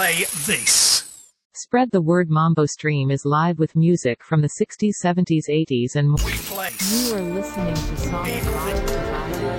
play this. Spread the word. Mambo Stream is live with music from the 60s, 70s, 80s and more. We play. You are listening to Sonic Live.